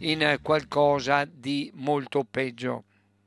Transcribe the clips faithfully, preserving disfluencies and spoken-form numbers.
in qualcosa di molto peggio.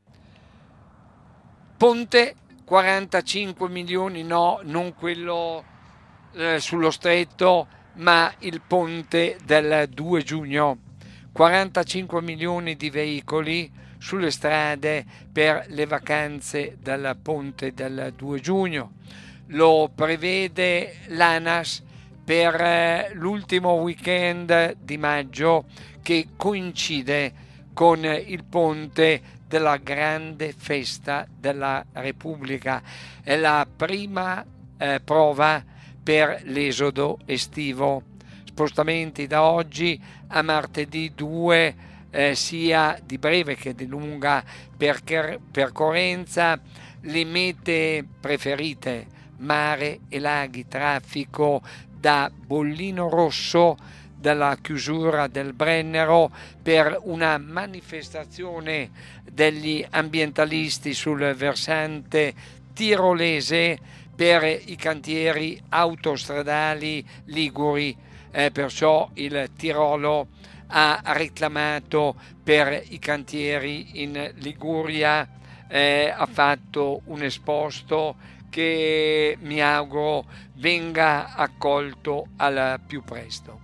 Ponte, quarantacinque milioni, no, non quello eh, sullo stretto, ma il ponte del due giugno. quarantacinque milioni di veicoli sulle strade per le vacanze del ponte del due giugno. Lo prevede l'ANAS per eh, l'ultimo weekend di maggio, che coincide con il ponte della grande festa della Repubblica. È la prima eh, prova per l'esodo estivo. Spostamenti da oggi a martedì due, eh, sia di breve che di lunga percher- percorrenza. Le mete preferite: mare e laghi, traffico da Bollino Rosso, dalla chiusura del Brennero per una manifestazione degli ambientalisti sul versante tirolese per i cantieri autostradali liguri. Eh, perciò il Tirolo ha reclamato per i cantieri in Liguria, eh, ha fatto un esposto che mi auguro venga accolto al più presto.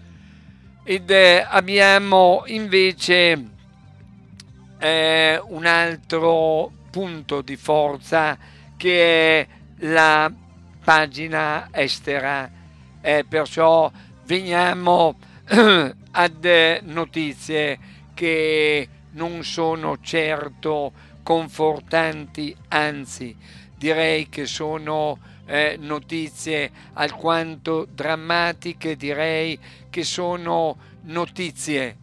Ed eh, abbiamo invece eh, un altro punto di forza, che è la pagina estera, eh, perciò veniamo ad notizie che non sono certo confortanti, anzi direi che sono eh, notizie alquanto drammatiche, direi che sono notizie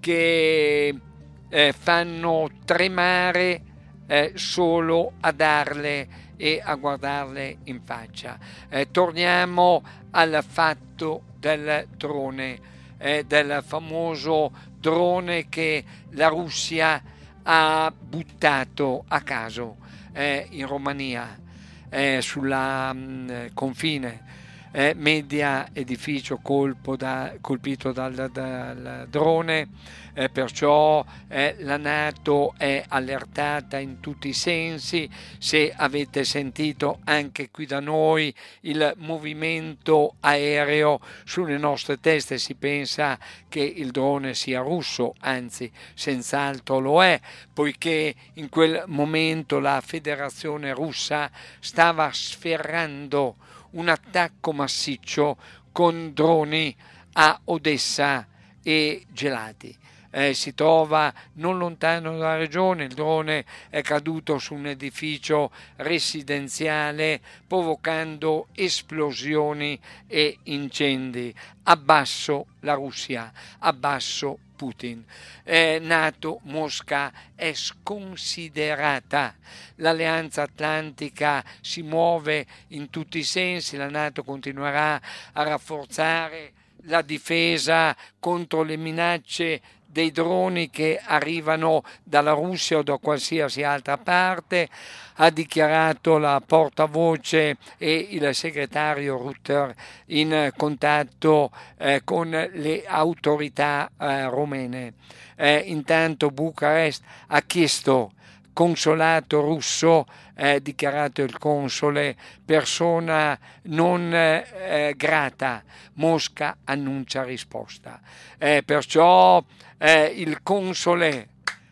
che eh, fanno tremare eh, solo a darle e a guardarle in faccia. Eh, torniamo al fatto del drone, eh, del famoso drone che la Russia ha buttato a caso eh, in Romania, eh, sulla mh, confine. Eh, media edificio colpo da, colpito dal, dal drone, eh, perciò eh, la NATO è allertata in tutti i sensi. Se avete sentito anche qui da noi il movimento aereo sulle nostre teste, si pensa che il drone sia russo, anzi senz'altro lo è, poiché in quel momento la Federazione Russa stava sferrando un attacco massiccio con droni a Odessa e Gelati. Eh, si trova non lontano dalla regione. Il drone è caduto su un edificio residenziale provocando esplosioni e incendi. Abbasso la Russia, abbasso Putin. Eh, NATO, Mosca è sconsiderata. L'Alleanza Atlantica si muove in tutti i sensi. La NATO continuerà a rafforzare la difesa contro le minacce dei droni che arrivano dalla Russia o da qualsiasi altra parte. Ha dichiarato la portavoce e il segretario Rutter in contatto eh, con le autorità eh, romene. Eh, intanto Bucarest ha chiesto consolato russo, eh, dichiarato il console, persona non eh, grata. Mosca annuncia risposta. Eh, perciò eh, il console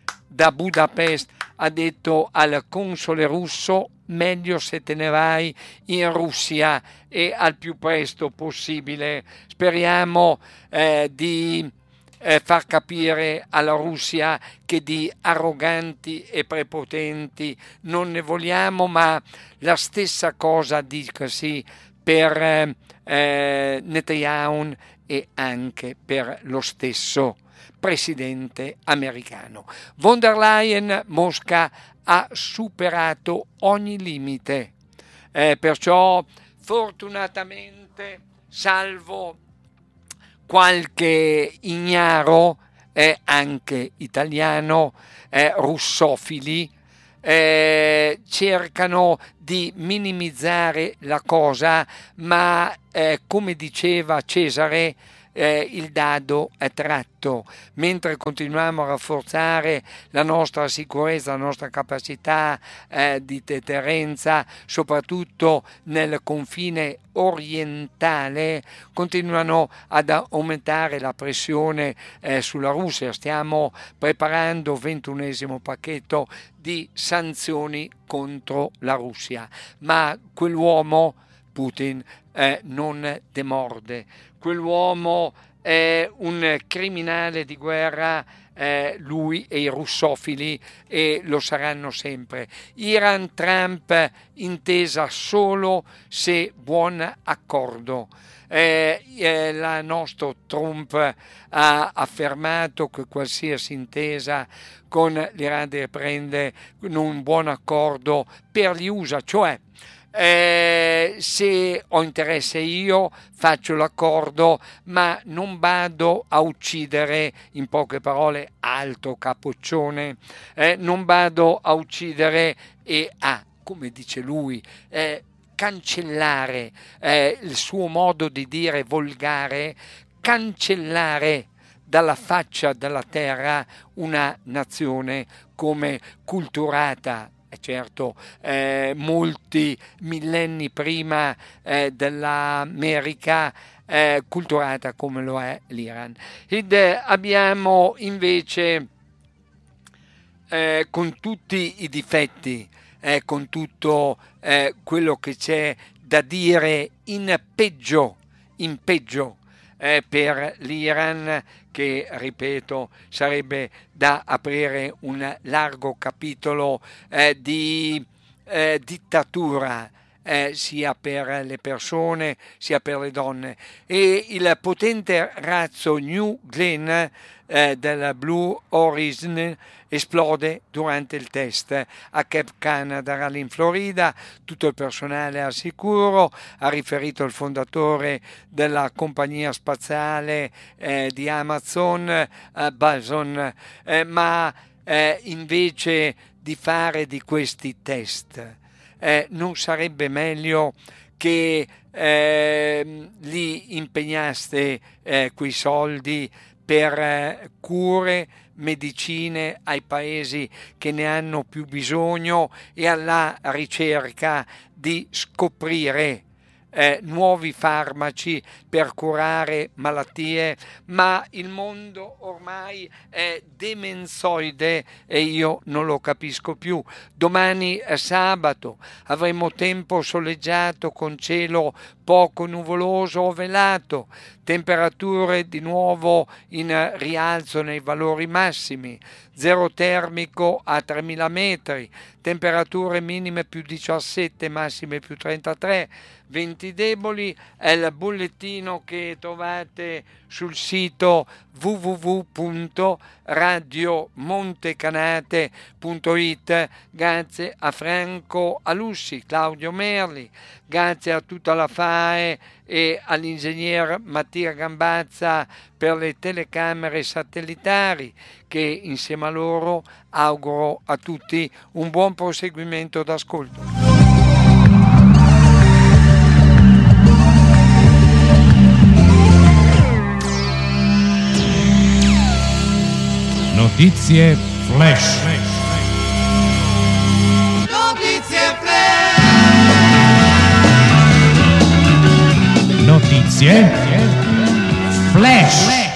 da Budapest ha detto al console russo: meglio se te ne vai in Russia e al più presto possibile. Speriamo eh, di eh, far capire alla Russia che di arroganti e prepotenti non ne vogliamo, ma la stessa cosa dicasi per eh, eh, Netanyahu e anche per lo stesso presidente americano. Von der Leyen: Mosca ha superato ogni limite, eh, perciò fortunatamente, salvo qualche ignaro, eh, anche italiano, eh, russofili, eh, cercano di minimizzare la cosa, ma eh, come diceva Cesare, eh, il dado è tratto, mentre continuiamo a rafforzare la nostra sicurezza, la nostra capacità eh, di deterrenza, soprattutto nel confine orientale, continuano ad aumentare la pressione eh, sulla Russia. Stiamo preparando il ventunesimo pacchetto di sanzioni contro la Russia, ma quell'uomo Putin eh, non demorde, quell'uomo è un criminale di guerra, eh, lui e i russofili, e lo saranno sempre. Iran-Trump intesa solo se buon accordo. Eh, eh, la nostro Trump ha affermato che qualsiasi intesa con l'Iran deve prendere un buon accordo per gli U S A, cioè Eh, se ho interesse io faccio l'accordo, ma non vado a uccidere, in poche parole, alto capoccione, eh, non vado a uccidere e a, come dice lui, eh, cancellare eh, il suo modo di dire volgare, cancellare dalla faccia della terra una nazione come culturata. Certo, eh, molti millenni prima eh, dell'America eh, culturata come lo è l'Iran. Ed eh, abbiamo invece, eh, con tutti i difetti, eh, con tutto eh, quello che c'è da dire in peggio, in peggio eh, per l'Iran, che, ripeto, sarebbe da aprire un largo capitolo eh, di eh, dittatura, eh, sia per le persone sia per le donne. E il potente razzo New Glenn eh, del Blue Horizon esplode durante il test a Cape Canaveral in Florida. Tutto il personale è al sicuro, ha riferito il fondatore della compagnia spaziale eh, di Amazon, eh, Bezos, eh, ma eh, invece di fare di questi test eh, non sarebbe meglio che eh, li impegnaste eh, quei soldi per eh, cure, medicine ai paesi che ne hanno più bisogno e alla ricerca di scoprire eh, nuovi farmaci per curare malattie, ma il mondo ormai è demensoide e io non lo capisco più. Domani è sabato, avremo tempo soleggiato con cielo poco nuvoloso o velato, temperature di nuovo in rialzo nei valori massimi, zero termico a tremila metri, temperature minime più diciassette, massime più trentatré, venti deboli. È il bollettino che trovate sul sito w w w punto radio montecanate punto it. Grazie a Franco Alussi, Claudio Merli, grazie a tutta la F A E e all'ingegner Mattia Gambazza per le telecamere satellitari, che insieme a loro auguro a tutti un buon proseguimento d'ascolto. Notizie flash. Notizie flash. Notizie flash.